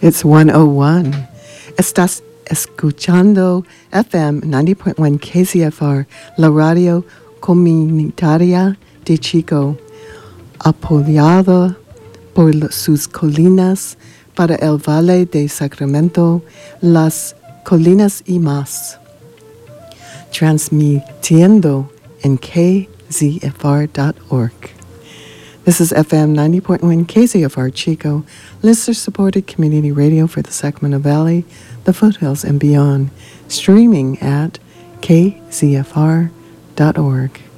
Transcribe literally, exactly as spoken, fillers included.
It's one oh one. Estás escuchando F M ninety point one K Z F R, la radio comunitaria de Chico, apoyada por sus colinas para el Valle de Sacramento, las colinas y más. Transmitiendo en K Z F R dot org. This is F M ninety point one K Z F R Chico, listener-supported community radio for the Sacramento Valley, the foothills, and beyond. Streaming at K Z F R dot org.